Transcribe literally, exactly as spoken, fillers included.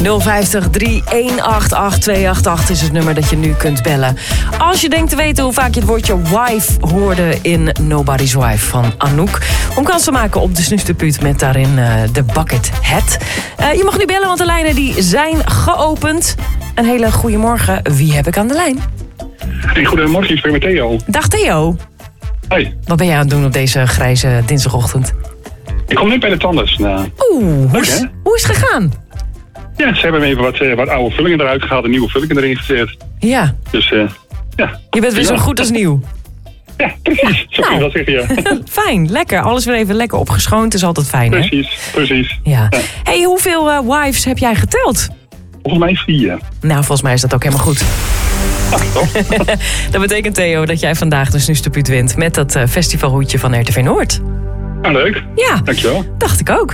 nul vijf nul drie een acht acht twee acht acht is het nummer dat je nu kunt bellen. Als je denkt te weten hoe vaak je het woordje wife hoorde in Nobody's Wife van Anouk. Om kans te maken op de snusterpuut met daarin uh, de bucket hat. Uh, je mag nu bellen, want de lijnen die zijn geopend. Een hele goede morgen. Wie heb ik aan de lijn? Hey, goedemorgen, ik spreek met Theo. Dag Theo. Hoi. Wat ben jij aan het doen op deze grijze dinsdagochtend? Ik kom net bij de tandarts. Nou, Oeh, hoe, is, hè? hoe is het gegaan? Ja, ze hebben even wat, uh, wat oude vullingen eruit gehaald en nieuwe vullingen erin gezet. Ja. Dus uh, ja. Je bent weer ja. zo goed als nieuw. Ja, precies. Zo kun je Nou. dat zeggen, ja. Fijn, lekker. Alles weer even lekker opgeschoond is altijd fijn, hè? Precies, precies. Ja. Ja. Hey, hoeveel uh, wives heb jij geteld? Volgens mij vier. Nou, volgens mij is dat ook helemaal goed. Ah, toch? Dat betekent, Theo, dat jij vandaag de snusterpuut wint met dat uh, festivalhoedje van R T V Noord. Ah, leuk. Ja, Dankjewel. dacht ik ook.